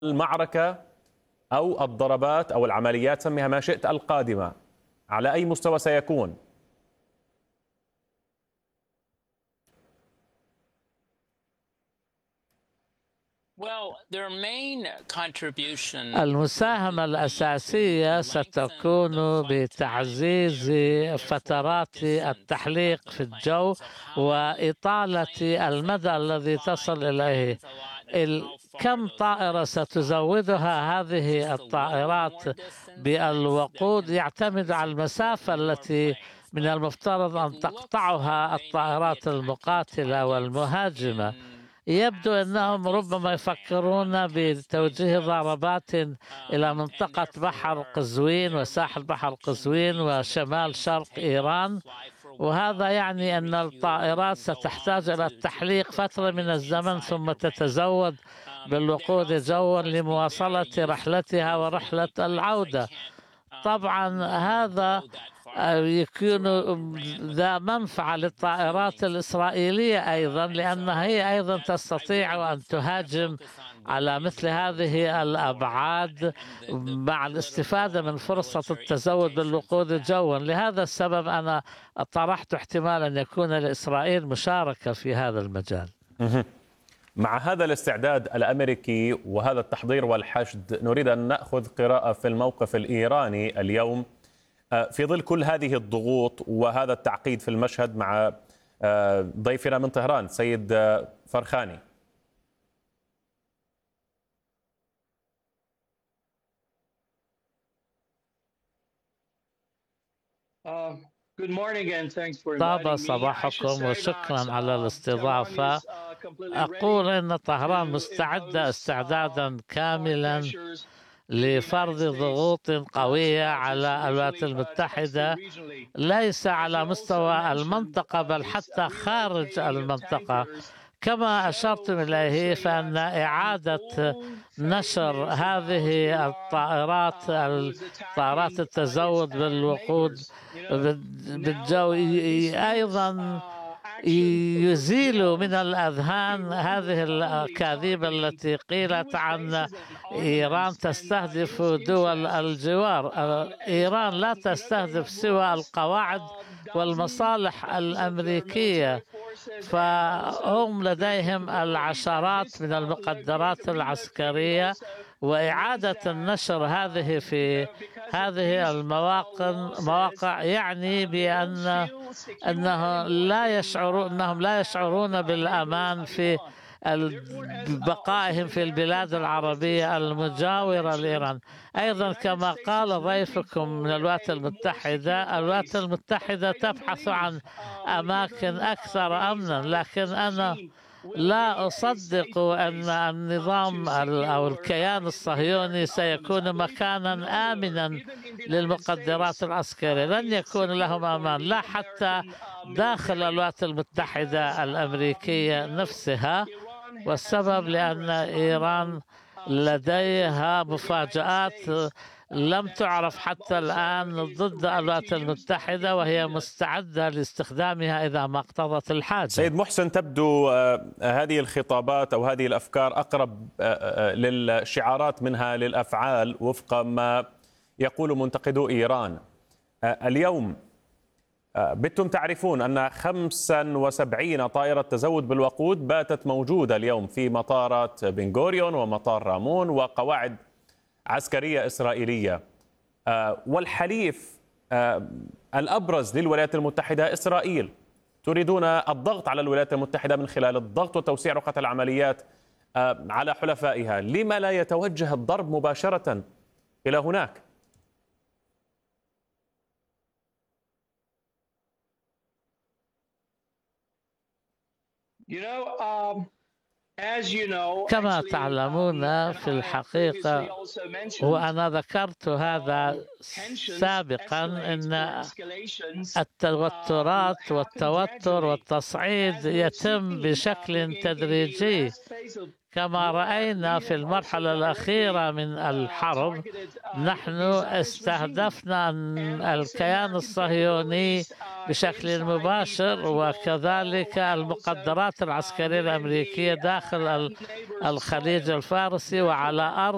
المعركة أو الضربات أو العمليات، سميها ما شئت، القادمة على أي مستوى سيكون؟ المساهمة الأساسية ستكون بتعزيز فترات التحليق في الجو وإطالة المدى الذي تصل إليه. كم طائرة ستزودها هذه الطائرات بالوقود يعتمد على المسافة التي من المفترض أن تقطعها الطائرات المقاتلة والمهاجمة. يبدو أنهم ربما يفكرون بتوجيه ضربات إلى منطقة بحر قزوين وساحل بحر قزوين وشمال شرق إيران، وهذا يعني أن الطائرات ستحتاج إلى التحليق فترة من الزمن ثم تتزود بالوقود جوا لمواصلة رحلتها ورحلة العودة. طبعا هذا يكون ذا منفعة للطائرات الإسرائيلية أيضا، لأنها هي أيضا تستطيع أن تهاجم على مثل هذه الأبعاد مع الاستفادة من فرصة التزود بالوقود جوا. لهذا السبب أنا طرحت احتمال أن يكون لإسرائيل مشاركة في هذا المجال. مع هذا الاستعداد الأمريكي وهذا التحضير والحشد، نريد أن نأخذ قراءة في الموقف الإيراني اليوم في ظل كل هذه الضغوط وهذا التعقيد في المشهد، مع ضيفنا من طهران سيد فرخاني. طاب صباحكم وشكرا على الاستضافة. أقول أن طهران مستعدة استعدادا كاملا لفرض ضغوط قوية على الولايات المتحدة، ليس على مستوى المنطقة بل حتى خارج المنطقة. كما أشرتم إليه، فإن إعادة نشر هذه الطائرات التزود بالوقود بالجو أيضا يزيل من الأذهان هذه الأكاذيب التي قيلت عن إيران تستهدف دول الجوار. إيران لا تستهدف سوى القواعد والمصالح الأمريكية، فهم لديهم العشرات من المقدرات العسكرية، وإعادة النشر هذه في هذه المواقع يعني أنهم لا يشعرون بالأمان في بقائهم في البلاد العربية المجاورة لإيران. أيضا كما قال ضيفكم من الولايات المتحدة تبحث عن أماكن أكثر أمنا، لكن أنا لا أصدق أن النظام أو الكيان الصهيوني سيكون مكانا آمنا للمقدرات العسكرية. لن يكون لهم أمان، لا حتى داخل الولايات المتحدة الأمريكية نفسها، والسبب لأن إيران لديها مفاجآت لم تعرف حتى الآن ضد الولايات المتحدة، وهي مستعدة لاستخدامها إذا ما اقتضت الحاجة. سيد محسن، تبدو هذه الخطابات أو هذه الأفكار أقرب للشعارات منها للأفعال وفق ما يقول منتقدو إيران. اليوم بتم تعرفون أن 75 طائرة تزود بالوقود باتت موجودة اليوم في مطارات بن غوريون ومطار رامون وقواعد عسكرية إسرائيلية، والحليف الأبرز للولايات المتحدة إسرائيل. تريدون الضغط على الولايات المتحدة من خلال الضغط وتوسيع رقعة العمليات على حلفائها. لما لا يتوجه الضرب مباشرة إلى هناك؟ كما تعلمون في الحقيقة، وأنا ذكرت هذا سابقا، أن التوترات والتوتر والتصعيد يتم بشكل تدريجي. كما رأينا في المرحلة الأخيرة من الحرب، نحن استهدفنا الكيان الصهيوني بشكل مباشر، وكذلك المقدرات العسكرية الأمريكية داخل الخليج الفارسي وعلى أرض